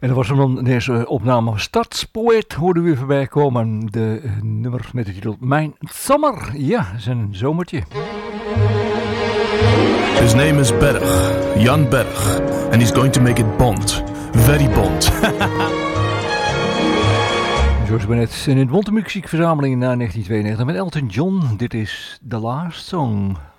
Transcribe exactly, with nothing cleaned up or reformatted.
En dat was hem dan deze opname Stadspoet, hoorden we voorbij komen. De uh, nummer met de titel Mijn Sommer. Ja, zijn zomertje. His name is Berg, Jan Berg. And he's going to make it Bond. Very Bond. George Bennett in de Bonte Muziekverzameling na negentien tweeënnegentig met Elton John. Dit is The Last Song.